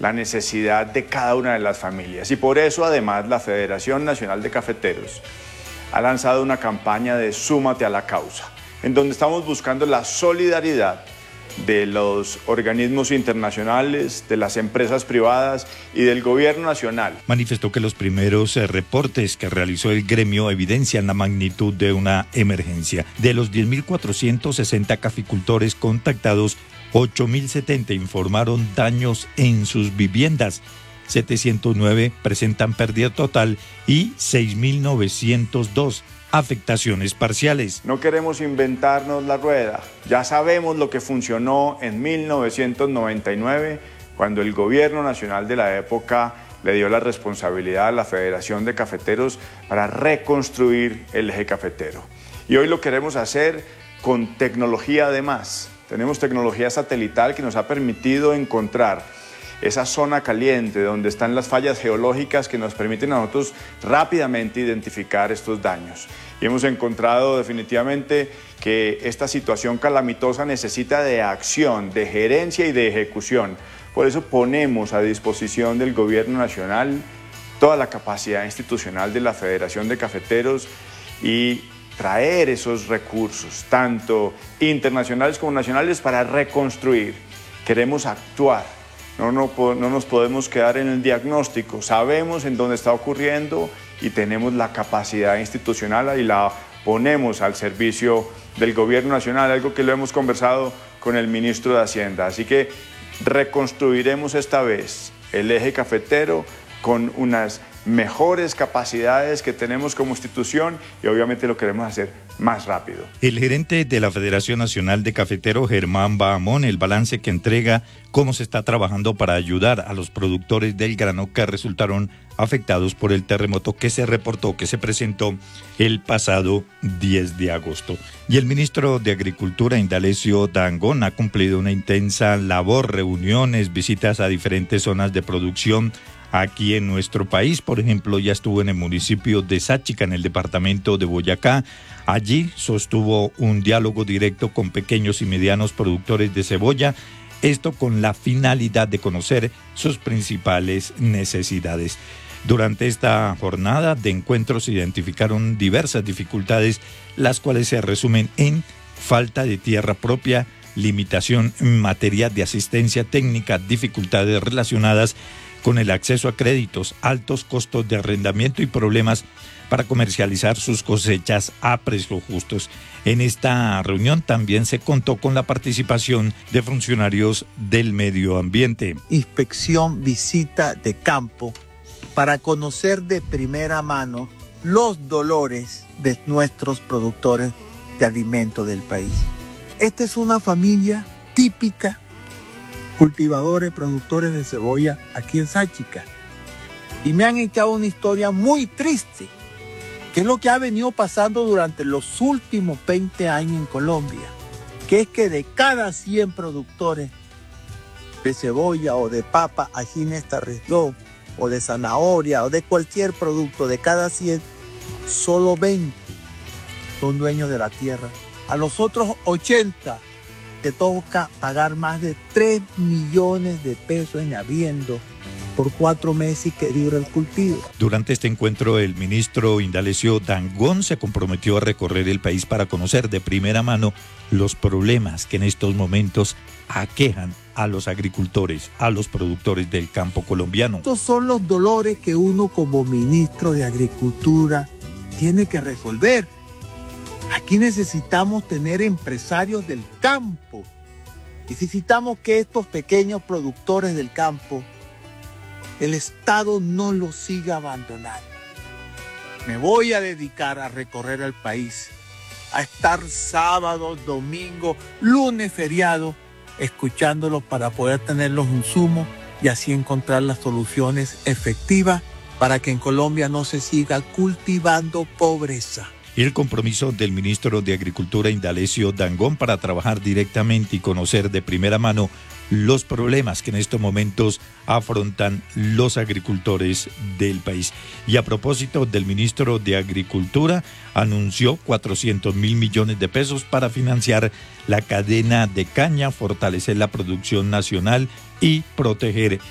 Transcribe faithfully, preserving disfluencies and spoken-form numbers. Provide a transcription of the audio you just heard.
la necesidad de cada una de las familias. Y por eso, además, la Federación Nacional de Cafeteros ha lanzado una campaña de Súmate a la Causa, en donde estamos buscando la solidaridad de los organismos internacionales, de las empresas privadas y del gobierno nacional. Manifestó que los primeros eh, reportes que realizó el gremio evidencian la magnitud de una emergencia. De los diez mil cuatrocientos sesenta caficultores contactados, ocho mil setenta informaron daños en sus viviendas, setecientos nueve presentan pérdida total y seis mil novecientos dos afectaciones parciales. No queremos inventarnos la rueda, ya sabemos lo que funcionó en mil novecientos noventa y nueve, cuando el gobierno nacional de la época le dio la responsabilidad a la Federación de Cafeteros para reconstruir el eje cafetero. Y hoy lo queremos hacer con tecnología además. Tenemos tecnología satelital que nos ha permitido encontrar esa zona caliente donde están las fallas geológicas que nos permiten a nosotros rápidamente identificar estos daños. Y hemos encontrado definitivamente que esta situación calamitosa necesita de acción, de gerencia y de ejecución. Por eso ponemos a disposición del Gobierno Nacional toda la capacidad institucional de la Federación de Cafeteros y traer esos recursos, tanto internacionales como nacionales, para reconstruir. Queremos actuar. No, no, no nos podemos quedar en el diagnóstico, sabemos en dónde está ocurriendo y tenemos la capacidad institucional y la ponemos al servicio del gobierno nacional, algo que lo hemos conversado con el ministro de Hacienda. Así que reconstruiremos esta vez el eje cafetero con unas mejores capacidades que tenemos como institución y obviamente lo queremos hacer más rápido. El gerente de la Federación Nacional de Cafeteros, Germán Bahamón, el balance que entrega cómo se está trabajando para ayudar a los productores del grano que resultaron afectados por el terremoto que se reportó, que se presentó el pasado diez de agosto. Y el ministro de Agricultura, Indalecio Dangond, ha cumplido una intensa labor, reuniones, visitas a diferentes zonas de producción aquí en nuestro país. Por ejemplo, ya estuvo en el municipio de Sáchica, en el departamento de Boyacá. Allí sostuvo un diálogo directo con pequeños y medianos productores de cebolla, esto con la finalidad de conocer sus principales necesidades. Durante esta jornada de encuentros se identificaron diversas dificultades, las cuales se resumen en falta de tierra propia, limitación en materia de asistencia técnica, dificultades relacionadas con el acceso a créditos, altos costos de arrendamiento y problemas para comercializar sus cosechas a precios justos. En esta reunión también se contó con la participación de funcionarios del medio ambiente. Inspección, visita de campo para conocer de primera mano los dolores de nuestros productores de alimentos del país. Esta es una familia típica, cultivadores, productores de cebolla aquí en Sáchica. Y me han echado una historia muy triste, que es lo que ha venido pasando durante los últimos veinte años en Colombia, que es que de cada cien productores de cebolla o de papa aquí en esta región, o de zanahoria o de cualquier producto, de cada cien, solo veinte son dueños de la tierra. A los otros ochenta te toca pagar más de tres millones de pesos en arriendo por cuatro meses y que dura el cultivo. Durante este encuentro, el ministro Indalecio Dangond se comprometió a recorrer el país para conocer de primera mano los problemas que en estos momentos aquejan a los agricultores, a los productores del campo colombiano. Estos son los dolores que uno como ministro de Agricultura tiene que resolver. Aquí necesitamos tener empresarios del campo. Necesitamos que estos pequeños productores del campo, el Estado no los siga abandonando. Me voy a dedicar a recorrer el país, a estar sábado, domingo, lunes, feriado, escuchándolos para poder tener los insumos y así encontrar las soluciones efectivas para que en Colombia no se siga cultivando pobreza. Y el compromiso del ministro de Agricultura, Indalecio Dangond, para trabajar directamente y conocer de primera mano los problemas que en estos momentos afrontan los agricultores del país. Y a propósito del ministro de Agricultura, anunció cuatrocientos mil millones de pesos para financiar la cadena de caña, fortalecer la producción nacional y proteger